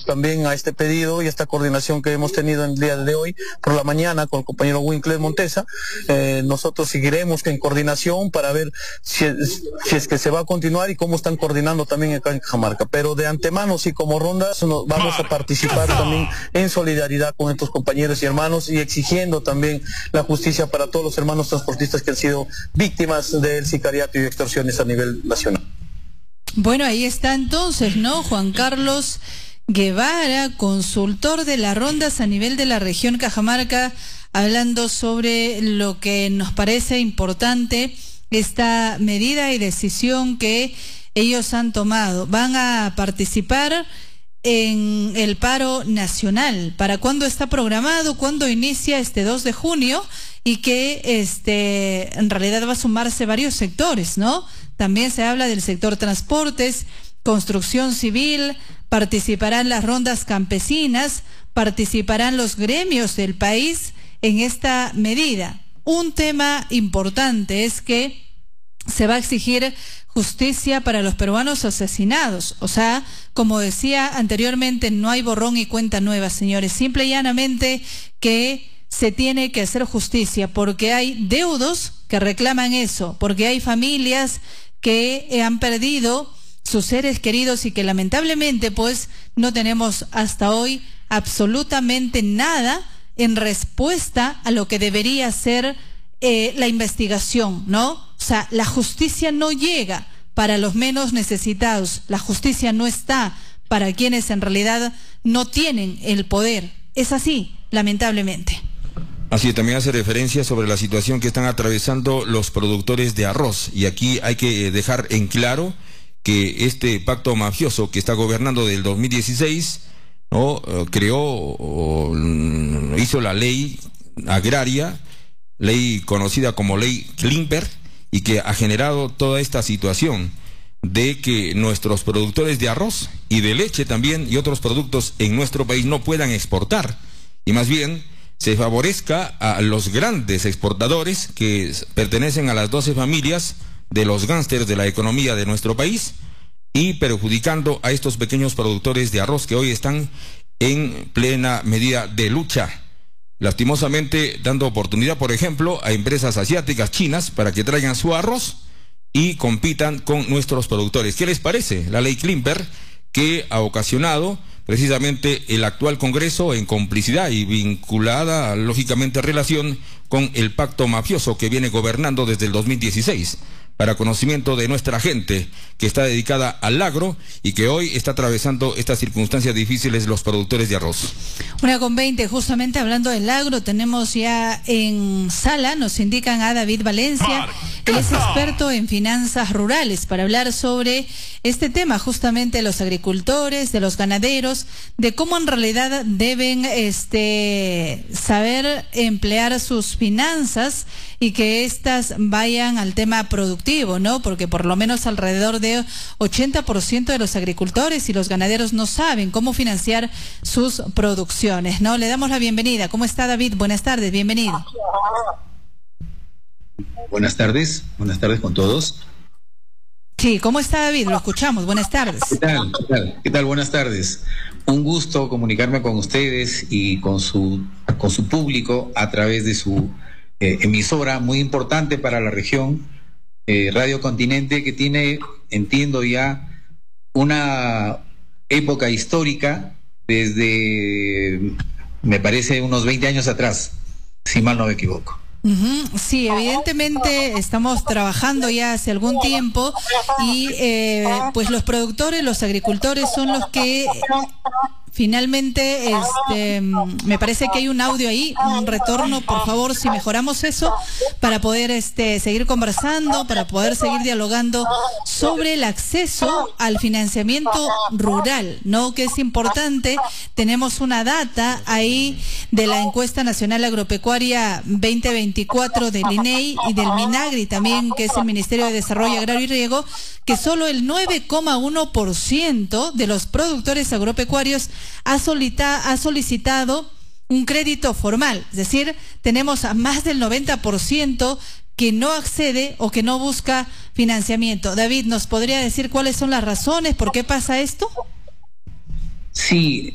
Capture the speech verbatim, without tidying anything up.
también a este pedido y a esta coordinación que hemos tenido en el día de hoy por la mañana con el compañero Winkler Montesa. Eh, nosotros seguiremos en coordinación para ver si es, si es que se va a continuar y cómo están coordinando también acá en Cajamarca. Pero de antemano, sí, como rondas, nos vamos a participar también en solidaridad con estos compañeros y hermanos y exigiendo también la justicia para todos los hermanos transportistas que han sido víctimas del sicariato y extorsiones a nivel nacional. Bueno, ahí está entonces, ¿no? Juan Carlos Guevara, consultor de las rondas a nivel de la región Cajamarca, hablando sobre lo que nos parece importante, esta medida y decisión que ellos han tomado. Van a participar en el paro nacional. ¿Para cuándo está programado? ¿Cuándo inicia? Este dos de junio, y que este en realidad va a sumarse varios sectores, ¿no? También se habla del sector transportes, construcción civil, participarán las rondas campesinas, participarán los gremios del país en esta medida. Un tema importante es que se va a exigir justicia para los peruanos asesinados. O sea, como decía anteriormente, no hay borrón y cuenta nueva, señores. Simple y llanamente que se tiene que hacer justicia, porque hay deudos que reclaman eso, porque hay familias que han perdido sus seres queridos y que lamentablemente pues no tenemos hasta hoy absolutamente nada en respuesta a lo que debería ser eh, la investigación, ¿no? O sea, la justicia no llega para los menos necesitados, la justicia no está para quienes en realidad no tienen el poder. Es así, lamentablemente. Así también hace referencia sobre la situación que están atravesando los productores de arroz, y aquí hay que dejar en claro que este pacto mafioso que está gobernando desde el dos mil dieciséis, ¿no? creó o hizo la ley agraria, ley conocida como ley Klimper, y que ha generado toda esta situación de que nuestros productores de arroz y de leche también y otros productos en nuestro país no puedan exportar, y más bien se favorezca a los grandes exportadores que pertenecen a las doce familias de los gángsters de la economía de nuestro país, y perjudicando a estos pequeños productores de arroz que hoy están en plena medida de lucha. Lastimosamente dando oportunidad, por ejemplo, a empresas asiáticas, chinas, para que traigan su arroz y compitan con nuestros productores. ¿Qué les parece la ley Klimper, que ha ocasionado precisamente el actual Congreso en complicidad y vinculada, lógicamente, relación con el pacto mafioso que viene gobernando desde el dos mil dieciséis? Para conocimiento de nuestra gente que está dedicada al agro y que hoy está atravesando estas circunstancias difíciles los productores de arroz. Una con veinte, justamente hablando del agro, tenemos ya en sala, nos indican a David Valencia, él es experto en finanzas rurales, para hablar sobre este tema, justamente de los agricultores, de los ganaderos, de cómo en realidad deben este saber emplear sus finanzas y que éstas vayan al tema productivo, ¿no? Porque por lo menos alrededor de ochenta por ciento de los agricultores y los ganaderos no saben cómo financiar sus producciones, ¿no? Le damos la bienvenida. ¿Cómo está, David? Buenas tardes, bienvenido. Buenas tardes, buenas tardes con todos. Sí, ¿cómo está, David? Lo escuchamos, buenas tardes. ¿Qué tal? ¿Qué tal? ¿Qué tal? Buenas tardes. Un gusto comunicarme con ustedes y con su, con su público a través de su eh, emisora muy importante para la región, eh, Radio Continente, que tiene, entiendo ya, una época histórica desde, me parece, unos veinte años atrás, si mal no me equivoco. Uh-huh. Sí, evidentemente estamos trabajando ya hace algún tiempo y eh, pues los productores, los agricultores son los que finalmente, este, me parece que hay un audio ahí, un retorno, por favor, si mejoramos eso, para poder este, seguir conversando, para poder seguir dialogando sobre el acceso al financiamiento rural, ¿no? Que es importante. Tenemos una data ahí de la encuesta nacional agropecuaria veinte veinticuatro del I N E I y del MINAGRI también, que es el Ministerio de Desarrollo Agrario y Riego, que solo el nueve coma uno por ciento de los productores agropecuarios ha, solita, ha solicitado un crédito formal. Es decir, tenemos a más del noventa por ciento que no accede o que no busca financiamiento. David, ¿nos podría decir cuáles son las razones? ¿Por qué pasa esto? Sí,